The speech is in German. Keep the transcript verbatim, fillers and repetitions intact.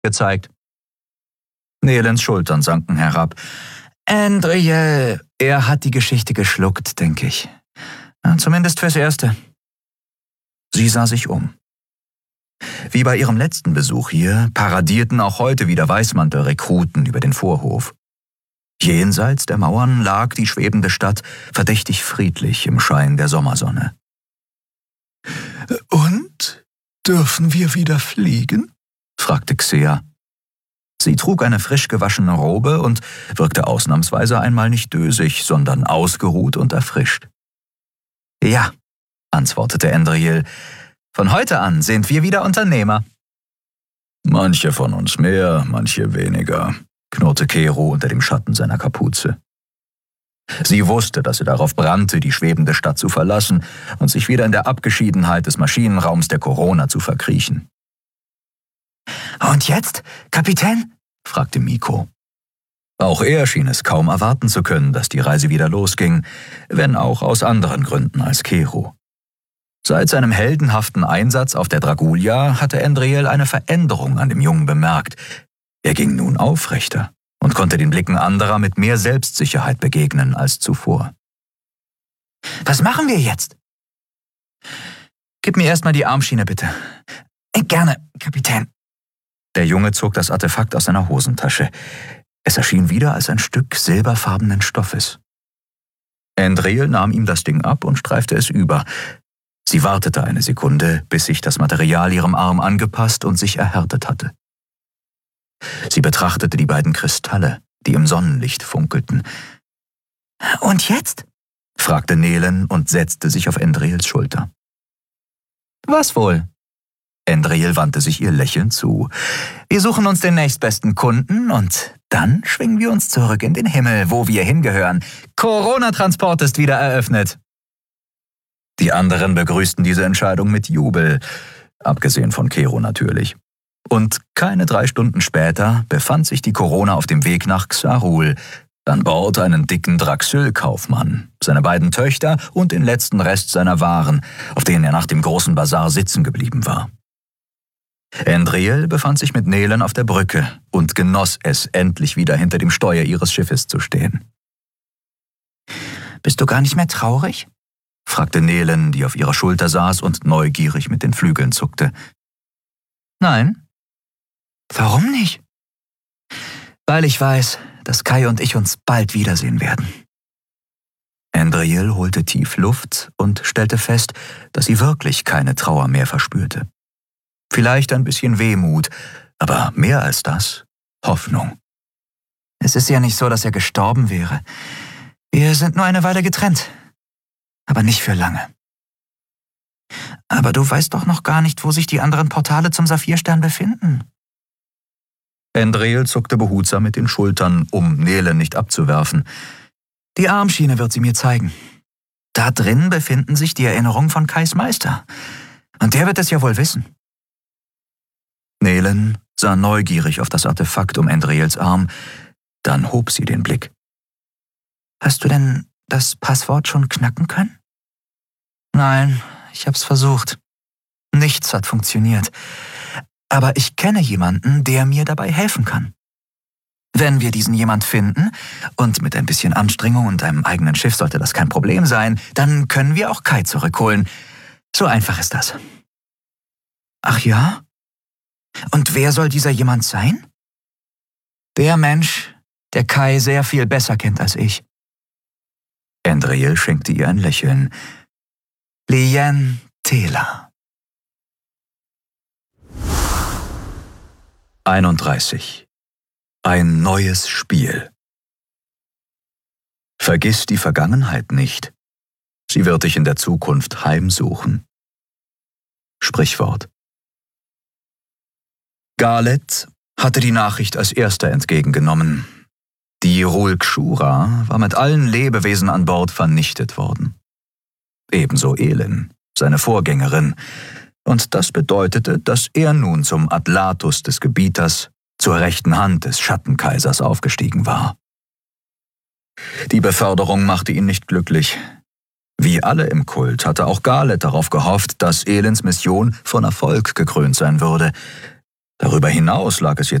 gezeigt. Nelens Schultern sanken herab. Andriel, er hat die Geschichte geschluckt, denke ich. Zumindest fürs Erste. Sie sah sich um. Wie bei ihrem letzten Besuch hier paradierten auch heute wieder Weißmantel-Rekruten über den Vorhof. Jenseits der Mauern lag die schwebende Stadt verdächtig friedlich im Schein der Sommersonne. »Und? Dürfen wir wieder fliegen?« fragte Xea. Sie trug eine frisch gewaschene Robe und wirkte ausnahmsweise einmal nicht dösig, sondern ausgeruht und erfrischt. »Ja«, antwortete Andriel, »von heute an sind wir wieder Unternehmer.« »Manche von uns mehr, manche weniger«, knurrte Kero unter dem Schatten seiner Kapuze. Sie wusste, dass er darauf brannte, die schwebende Stadt zu verlassen und sich wieder in der Abgeschiedenheit des Maschinenraums der Corona zu verkriechen. »Und jetzt, Kapitän?« fragte Miko. Auch er schien es kaum erwarten zu können, dass die Reise wieder losging, wenn auch aus anderen Gründen als Kero. Seit seinem heldenhaften Einsatz auf der Dragulia hatte Andriel eine Veränderung an dem Jungen bemerkt. Er ging nun aufrechter und konnte den Blicken anderer mit mehr Selbstsicherheit begegnen als zuvor. »Was machen wir jetzt?« »Gib mir erstmal die Armschiene, bitte.« »Gerne, Kapitän.« Der Junge zog das Artefakt aus seiner Hosentasche. Es erschien wieder als ein Stück silberfarbenen Stoffes. Andriel nahm ihm das Ding ab und streifte es über. Sie wartete eine Sekunde, bis sich das Material ihrem Arm angepasst und sich erhärtet hatte. Sie betrachtete die beiden Kristalle, die im Sonnenlicht funkelten. »Und jetzt?« fragte Nelen und setzte sich auf Andriels Schulter. »Was wohl?« Andriel wandte sich ihr lächelnd zu. »Wir suchen uns den nächstbesten Kunden und dann schwingen wir uns zurück in den Himmel, wo wir hingehören. Corona-Transport ist wieder eröffnet.« Die anderen begrüßten diese Entscheidung mit Jubel, abgesehen von Kero natürlich. Und keine drei Stunden später befand sich die Corona auf dem Weg nach Xarul, an Bord einen dicken Draxyl-Kaufmann, seine beiden Töchter und den letzten Rest seiner Waren, auf denen er nach dem großen Basar sitzen geblieben war. Andriel befand sich mit Nelen auf der Brücke und genoss es, endlich wieder hinter dem Steuer ihres Schiffes zu stehen. »Bist du gar nicht mehr traurig?« fragte Nelen, die auf ihrer Schulter saß und neugierig mit den Flügeln zuckte. »Nein.« »Warum nicht?« »Weil ich weiß, dass Kai und ich uns bald wiedersehen werden.« Andriel holte tief Luft und stellte fest, dass sie wirklich keine Trauer mehr verspürte. Vielleicht ein bisschen Wehmut, aber mehr als das, Hoffnung. »Es ist ja nicht so, dass er gestorben wäre. Wir sind nur eine Weile getrennt, aber nicht für lange.« »Aber du weißt doch noch gar nicht, wo sich die anderen Portale zum Saphirstern befinden.« Andriel zuckte behutsam mit den Schultern, um Nelen nicht abzuwerfen. »Die Armschiene wird sie mir zeigen. Da drin befinden sich die Erinnerungen von Kais Meister. Und der wird es ja wohl wissen.« Nelen sah neugierig auf das Artefakt um Andriels Arm, dann hob sie den Blick. »Hast du denn das Passwort schon knacken können?« »Nein, ich hab's versucht. Nichts hat funktioniert. Aber ich kenne jemanden, der mir dabei helfen kann. Wenn wir diesen jemand finden, und mit ein bisschen Anstrengung und einem eigenen Schiff sollte das kein Problem sein, dann können wir auch Kai zurückholen. So einfach ist das.« »Ach ja? Und wer soll dieser jemand sein?« »Der Mensch, der Kai sehr viel besser kennt als ich.« Andriel schenkte ihr ein Lächeln. »Lien Tela.« einunddreißig. Ein neues Spiel. Vergiss die Vergangenheit nicht. Sie wird dich in der Zukunft heimsuchen. Sprichwort. Galet hatte die Nachricht als erster entgegengenommen. Die Rulkshura war mit allen Lebewesen an Bord vernichtet worden. Ebenso Elin, seine Vorgängerin, und das bedeutete, dass er nun zum Atlatus des Gebieters, zur rechten Hand des Schattenkaisers aufgestiegen war. Die Beförderung machte ihn nicht glücklich. Wie alle im Kult hatte auch Galet darauf gehofft, dass Elins Mission von Erfolg gekrönt sein würde. Darüber hinaus lag es